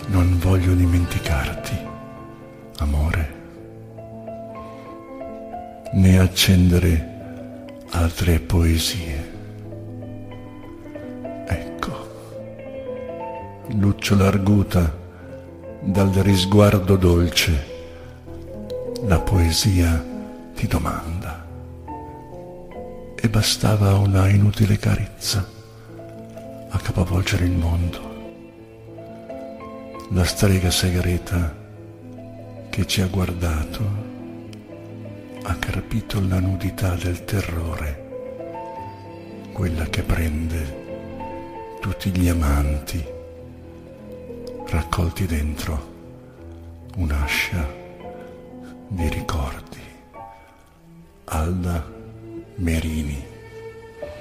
Non voglio dimenticarti, amore, né accendere altre poesie. Ecco, lucciola arguta dal risguardo dolce, la poesia ti domanda, e bastava una inutile carezza a capovolgere il mondo. La strega segreta che ci ha guardato ha carpito la nudità del terrore, quella che prende tutti gli amanti raccolti dentro un'ascia di ricordi. Alda Merini.